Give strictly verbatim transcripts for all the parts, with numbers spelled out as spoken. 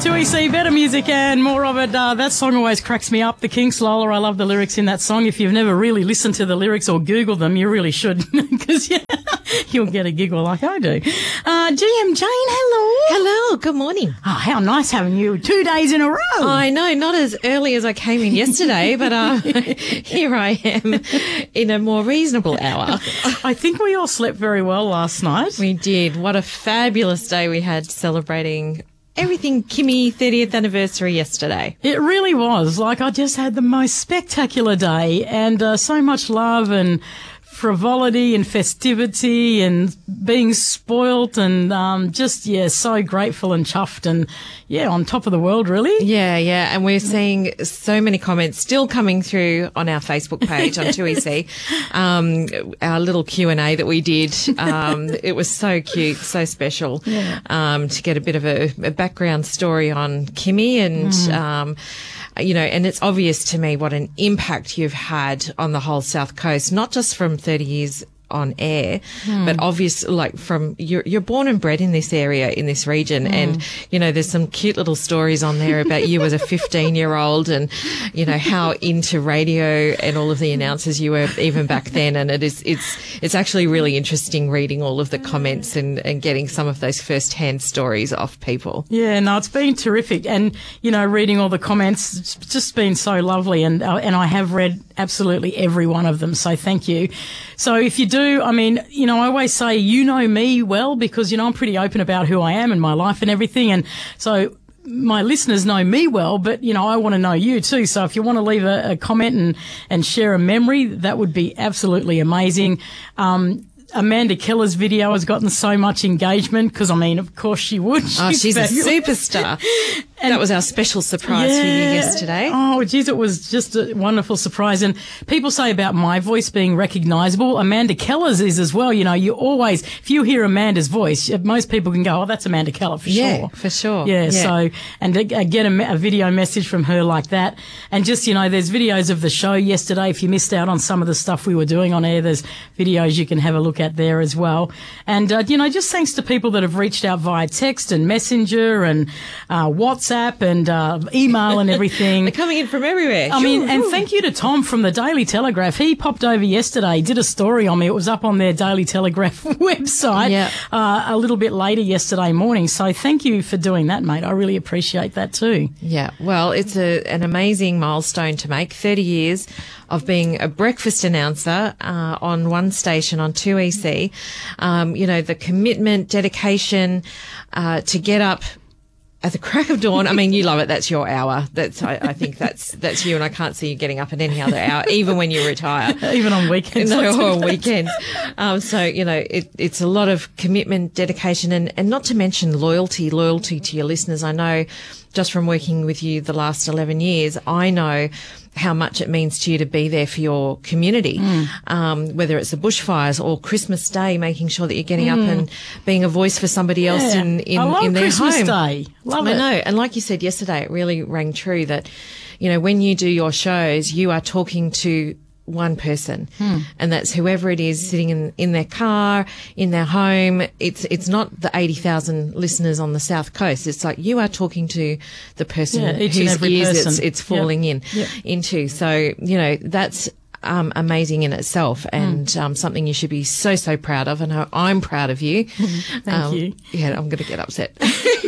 two E C, better music and more of it. Uh, that song always cracks me up. The Kinks, Lola, I love the lyrics in that song. If you've never really listened to the lyrics or Googled them, you really should, because yeah, you'll get a giggle like I do. Uh, G M Jane, hello. Hello, good morning. Oh, how nice having you two days in a row. I know, not as early as I came in yesterday, but uh, here I am in a more reasonable hour. I think we all slept very well last night. We did. What a fabulous day we had celebrating everything Kimmy thirtieth anniversary yesterday. It really was. Like, I just had the most spectacular day, and uh, so much love and frivolity and festivity and being spoilt and um, just, yeah, so grateful and chuffed and, yeah, on top of the world, really. Yeah, yeah. And we're seeing so many comments still coming through on our Facebook page on two E C. Um, our little Q and A that we did, um, it was so cute, so special, yeah. um, to get a bit of a, a background story on Kimmy and, mm. um, you know, and it's obvious to me what an impact you've had on the whole South Coast, not just from thirty years on air, mm. but obvious, like from, you're, you're born and bred in this area, in this region. Mm. And, you know, there's some cute little stories on there about you as a fifteen year old and, you know, how into radio and all of the announcers you were even back then. And it is, it's, it's actually really interesting reading all of the comments and, and getting some of those first hand stories off people. Yeah, no, it's been terrific. And, you know, reading all the comments, it's just been so lovely. And, uh, and I have read absolutely every one of them. So thank you. So if you do, I mean, you know, I always say, you know me well, because, you know, I'm pretty open about who I am and my life and everything. And so my listeners know me well, but, you know, I want to know you too. So if you want to leave a, a comment and, and share a memory, that would be absolutely amazing. Um, Amanda Keller's video has gotten so much engagement because, I mean, of course she would. Oh, she's, she's a superstar. And that was our special surprise yeah. for you yesterday. Oh, geez, it was just a wonderful surprise. And people say about my voice being recognisable. Amanda Keller's is as well. You know, you always, if you hear Amanda's voice, most people can go, oh, that's Amanda Keller for yeah, sure. for sure. Yeah, yeah. so, and to, uh, get a, a video message from her like that. And just, you know, there's videos of the show yesterday. If you missed out on some of the stuff we were doing on air, there's videos you can have a look at there as well. And, uh, you know, just thanks to people that have reached out via text and messenger and uh, WhatsApp and uh, email and everything. They're coming in from everywhere. I mean, and thank you to Tom from the Daily Telegraph. He popped over yesterday, did a story on me. It was up on their Daily Telegraph website yeah. uh, a little bit later yesterday morning. So thank you for doing that, mate. I really appreciate that too. Yeah, well, it's a, an amazing milestone to make, thirty years of being a breakfast announcer uh, on one station on two E C. Um, you know, the commitment, dedication uh, to get up at the crack of dawn. I mean, you love it. That's your hour. That's, I, I think that's, that's you. And I can't see you getting up at any other hour, even when you retire. Even on weekends. No, on weekends. Um, so, you know, it, it's a lot of commitment, dedication, and, and not to mention loyalty, loyalty to your listeners. I know just from working with you the last eleven years, I know how much it means to you to be there for your community, mm. um, whether it's the bushfires or Christmas Day, making sure that you're getting mm. up and being a voice for somebody else yeah. in, in, I love in their Christmas home. Day. Love I it. know. And like you said yesterday, it really rang true that, you know, when you do your shows, you are talking to one person, hmm. and that's whoever it is sitting in, in their car, in their home. It's, it's not the eighty thousand listeners on the South Coast. It's like you are talking to the person yeah, each whose and every ears person. it's, it's falling yep. in, yep. into. So, you know, that's, um, amazing in itself and, mm. um, something you should be so, so proud of. And I'm proud of you. Thank um, you. Yeah, I'm going to get upset.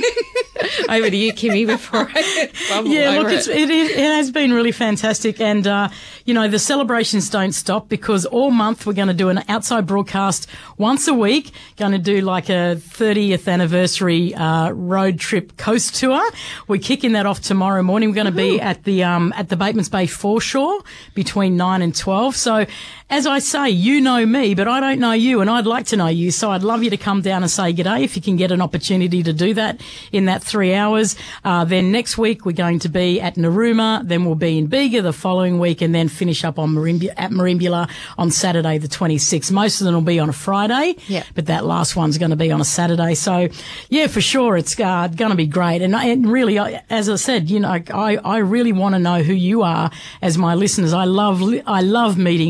Over to you, Kimmy, before I bumble Yeah, over look, it's, it, is, it has been really fantastic. And, uh, you know, the celebrations don't stop because all month we're going to do an outside broadcast once a week, going to do like a thirtieth anniversary uh, road trip coast tour. We're kicking that off tomorrow morning. We're going to be at the um, at the Batemans Bay foreshore between nine and twelve. So, as I say, you know me, but I don't know you, and I'd like to know you. So I'd love you to come down and say g'day if you can get an opportunity to do that in that three hours. Uh, then next week we're going to be at Narooma, then we'll be in Bega the following week, and then finish up on Marimbula, at Marimbula on Saturday the twenty-sixth. Most of them will be on a Friday, yeah. but that last one's going to be on a Saturday. So, yeah, for sure, it's uh, going to be great. And, and really, as I said, you know, I, I really want to know who you are as my listeners. I love, I love meeting my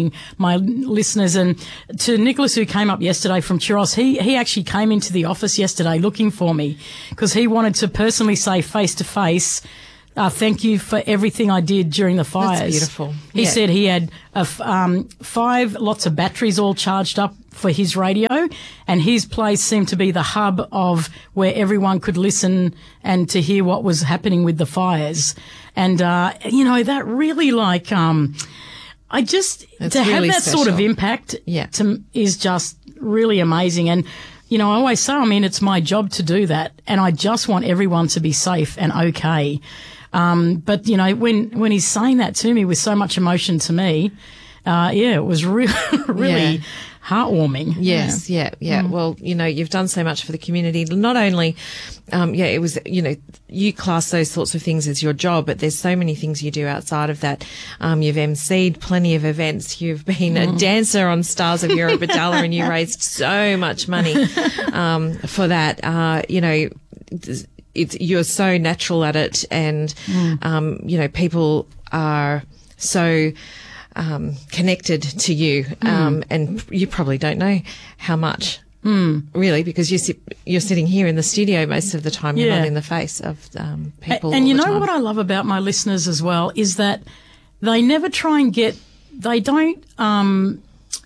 my listeners. And to Nicholas, who came up yesterday from Churros, he, he actually came into the office yesterday looking for me because he wanted to personally say face to face, Uh, thank you for everything I did during the fires. That's beautiful. He Yeah. said he had a f- um, five lots of batteries all charged up for his radio, and his place seemed to be the hub of where everyone could listen and to hear what was happening with the fires. And, uh, you know, that really like, um, I just, It's to have really that sort of special. impact Yeah. to, is just really amazing. And, you know, I always say, I mean, it's my job to do that, and I just want everyone to be safe and okay. Um, but, you know, when, when he's saying that to me with so much emotion to me, uh, yeah, it was re- really Yeah. heartwarming. Yes, yeah, yeah. Mm. Well, you know, you've done so much for the community. Not only, um, yeah, it was, you know, you class those sorts of things as your job, but there's so many things you do outside of that. Um, you've emceed plenty of events. You've been Mm. a dancer on Stars of Europe Badalla, and you raised so much money, um, for that. Uh, you know, it's, you're so natural at it, and, Mm. um, you know, people are so, Um, connected to you, um, and you probably don't know how much, mm. really, because you sit, you're sitting here in the studio most of the time. You're Yeah. not in the face of um, people. And all you the know time. what I love about my listeners as well is that they never try and get, they don't um,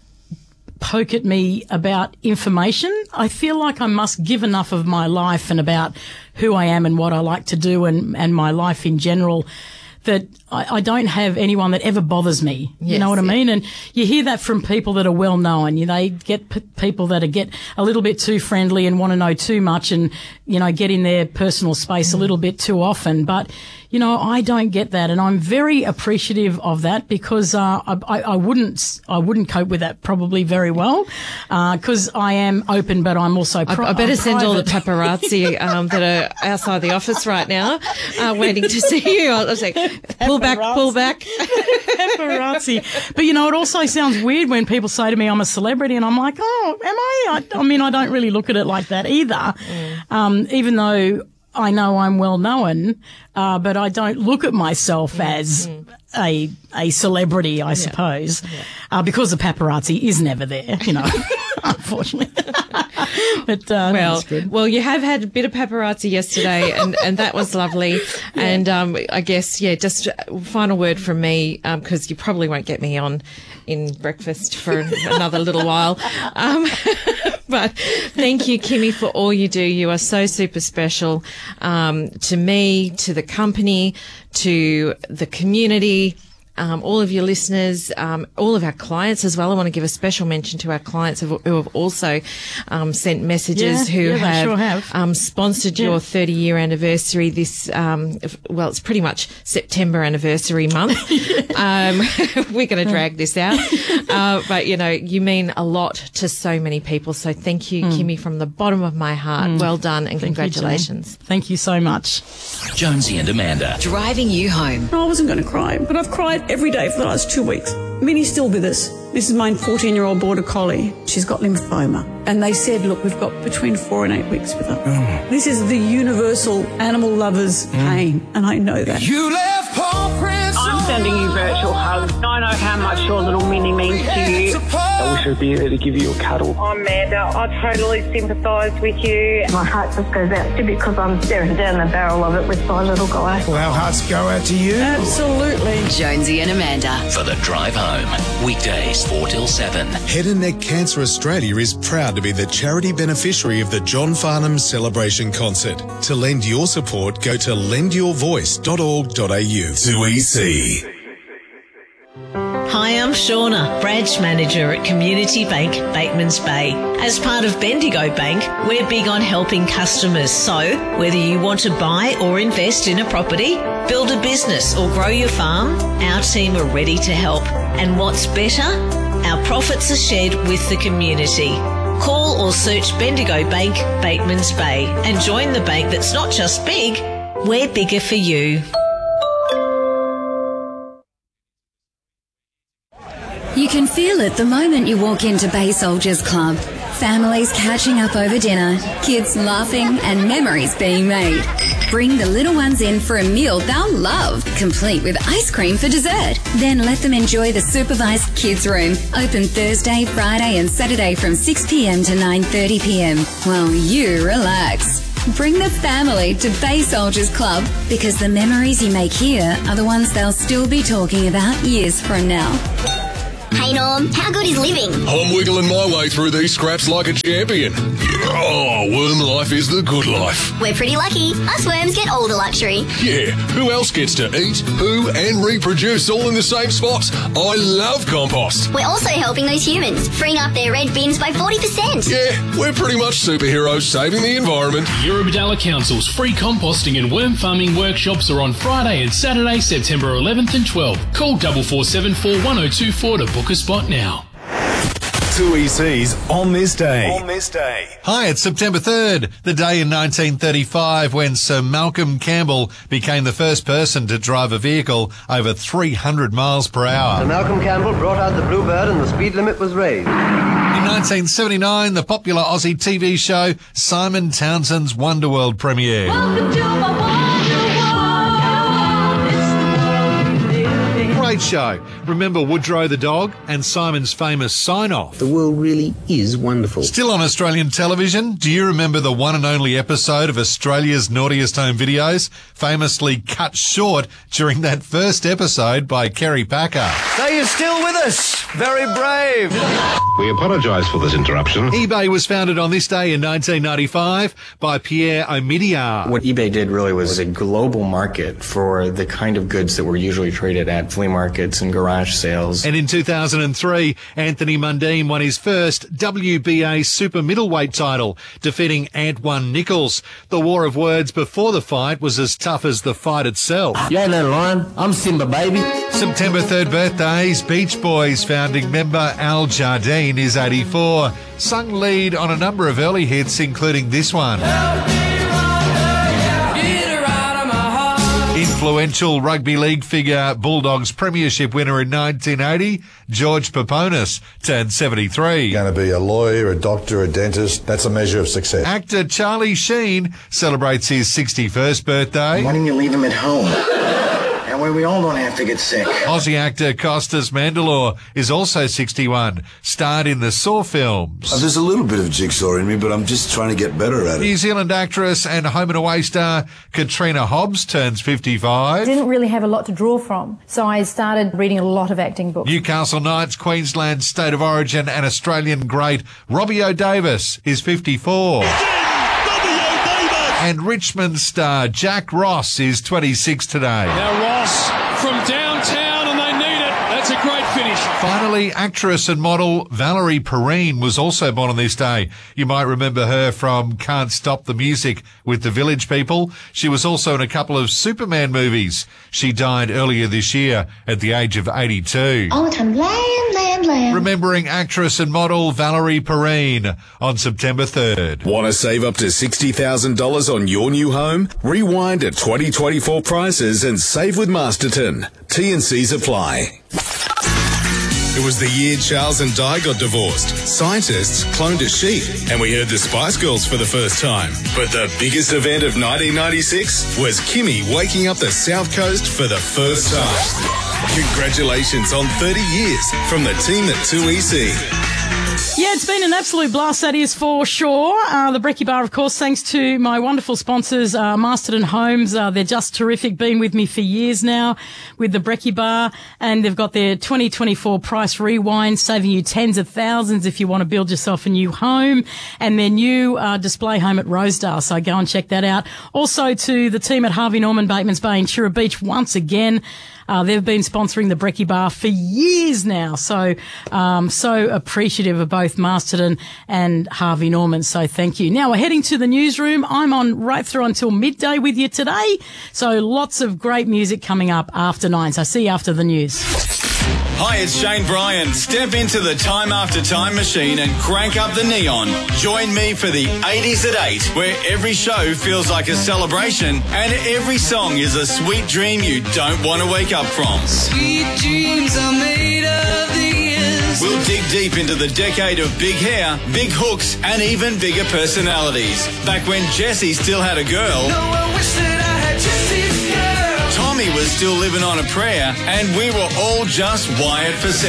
poke at me about information. I feel like I must give enough of my life and about who I am and what I like to do and, and my life in general that I, I don't have anyone that ever bothers me. You Yes, know what I yeah. mean? And you hear that from people that are well known. You they get p- people that are get a little bit too friendly and want to know too much and, you know, get in their personal space a little bit too often. But, you know, I don't get that. And I'm very appreciative of that because, uh, I, I, I wouldn't, I wouldn't cope with that probably very well. Uh, cause I am open, but I'm also, pri- I, I better I'm send all the private. paparazzi um, that are outside the office right now, uh, waiting to see you. I was like, pull back, pull back. Paparazzi. But, you know, it also sounds weird when people say to me I'm a celebrity and I'm like, oh, am I? I, I mean, I don't really look at it like that either. Mm. Um, even though I know I'm well known, uh, but I don't look at myself mm. as mm. a a celebrity, I yeah. suppose, yeah. Uh, because the paparazzi is never there, you know, unfortunately. But, uh, well, well, you have had a bit of paparazzi yesterday, and, and that was lovely. Yeah. And um, I guess, yeah, just final word from me, because um, you probably won't get me on in breakfast for another little while. Um, but thank you, Kimmy, for all you do. You are so super special um, to me, to the company, to the community. Um, all of your listeners, um, all of our clients as well. I want to give a special mention to our clients who have also um, sent messages yeah, who yeah, have, sure have. Um, sponsored yeah. your thirty-year anniversary this, um, well, it's pretty much September anniversary month. um, we're going to drag this out. Uh, but, you know, you mean a lot to so many people. So thank you, mm. Kimmy, from the bottom of my heart. Mm. Well done and thank congratulations. You, Thank you so much. Jonesy and Amanda. Driving you home. I wasn't going to cry, but I've cried every day for the last two weeks. Minnie's still with us. This is my fourteen-year-old border collie. She's got lymphoma. And they said, look, we've got between four and eight weeks with her. Oh. This is the universal animal lover's mm. pain, and I know that. You left paw prints. I'm sending you virtual hugs. I know how much your little Minnie means to you. I wish I'd be there to give you a cuddle. Oh, Amanda, I totally sympathise with you. My heart just goes out to you because I'm staring down the barrel of it with my little guy. Well, our hearts go out to you. Absolutely. Jonesy and Amanda. For the drive home. Weekdays four till seven. Head and Neck Cancer Australia is proud to be the charity beneficiary of the John Farnham Celebration Concert. To lend your support, go to lend your voice dot org dot a u. two E C. Hi, I'm Shauna, branch manager at Community Bank, Batemans Bay. As part of Bendigo Bank, we're big on helping customers. So, whether you want to buy or invest in a property, build a business or grow your farm, our team are ready to help. And what's better? Our profits are shared with the community. Call or search Bendigo Bank, Batemans Bay, and join the bank that's not just big, we're bigger for you. You can feel it the moment you walk into Bay Soldiers Club. Families catching up over dinner, kids laughing and memories being made. Bring the little ones in for a meal they'll love, complete with ice cream for dessert. Then let them enjoy the supervised kids room, open Thursday, Friday and Saturday from six p.m. to nine thirty p.m. while you relax. Bring the family to Bay Soldiers Club because the memories you make here are the ones they'll still be talking about years from now. Hey Norm, how good is living? I'm wiggling my way through these scraps like a champion. Oh, worm life is the good life. We're pretty lucky. Us worms get all the luxury. Yeah, who else gets to eat, poo and reproduce all in the same spot? I love compost. We're also helping those humans, freeing up their red bins by forty percent. Yeah, we're pretty much superheroes saving the environment. Eurobodalla Council's free composting and worm farming workshops are on Friday and Saturday, September eleventh and twelfth. Call four four seven four one oh two four to book a spot now. two E C's on this day. On this day. Hi, it's September third, the day in nineteen thirty-five when Sir Malcolm Campbell became the first person to drive a vehicle over three hundred miles per hour. Sir Malcolm Campbell brought out the Bluebird and the speed limit was raised. In nineteen seventy-nine, the popular Aussie T V show Simon Townsend's Wonderworld premiered. Welcome to my Great show. Remember Woodrow the dog and Simon's famous sign-off. The world really is wonderful. Still on Australian television, do you remember the one and only episode of Australia's Naughtiest Home Videos, famously cut short during that first episode by Kerry Packer? So you're still with us. Very brave. We apologise for this interruption. eBay was founded on this day in nineteen ninety-five by Pierre Omidyar. What eBay did really was a global market for the kind of goods that were usually traded at flea markets and garage sales. And in two thousand three, Anthony Mundine won his first W B A super middleweight title, defeating Antwan Nichols. The war of words before the fight was as tough as the fight itself. You ain't no lion. I'm Simba, baby. September third birthdays, Beach Boys founding member Al Jardine is eighty-four. Sung lead on a number of early hits, including this one. Influential rugby league figure, Bulldogs premiership winner in nineteen eighty, George Peponis, turned seventy-three. Going to be a lawyer, a doctor, a dentist. That's a measure of success. Actor Charlie Sheen celebrates his sixty-first birthday. Why didn't you leave him at home? That way we all don't have to get sick. Aussie actor Costas Mandylor is also sixty-one, starred in the Saw films. Oh, there's a little bit of jigsaw in me, but I'm just trying to get better at it. New Zealand actress and Home and Away star Katrina Hobbs turns fifty-five. Didn't really have a lot to draw from, so I started reading a lot of acting books. Newcastle Knights, Queensland State of Origin and Australian great Robbie O'Davis is fifty-four. And Richmond star Jack Ross is twenty-six today. Now Ross from downtown and they need it. That's a great finish. Finally, actress and model Valerie Perrine was also born on this day. You might remember her from Can't Stop the Music with the Village People. She was also in a couple of Superman movies. She died earlier this year at the age of eighty-two. All the time, land, land, land. Remembering actress and model Valerie Perrine on September third. Want to save up to sixty thousand dollars on your new home? Rewind at twenty twenty-four prices and save with Masterton. T and C's apply. It was the year Charles and Di got divorced. Scientists cloned a sheep, and we heard the Spice Girls for the first time. But the biggest event of nineteen ninety-six was Kimmy waking up the South Coast for the first time. Congratulations on thirty years from the team at two E C. Yeah, it's been an absolute blast, that is for sure. Uh, the Brekkie Bar, of course, thanks to my wonderful sponsors, uh, Masterton Homes. Uh, they're just terrific, been with me for years now with the Brekkie Bar, and they've got their twenty twenty-four price rewind, saving you tens of thousands if you want to build yourself a new home, and their new uh, display home at Rosedale, so go and check that out. Also to the team at Harvey Norman, Batemans Bay and Chirra Beach once again. Uh, they've been sponsoring the Brekkie Bar for years now, so um, so appreciative of both Masterton and Harvey Norman, so thank you. Now we're heading to the newsroom. I'm on right through until midday with you today, so lots of great music coming up after nine, so see you after the news. Hi, it's Shane Bryan. Step into the Time After Time machine and crank up the neon. Join me for the eighties at eight, where every show feels like a celebration and every song is a sweet dream you don't want to wake up from. Sweet dreams are made of the end. We'll dig deep into the decade of big hair, big hooks, and even bigger personalities. Back when Jessie still had a girl, Tommy was still living on a prayer, and we were all just wired for sex.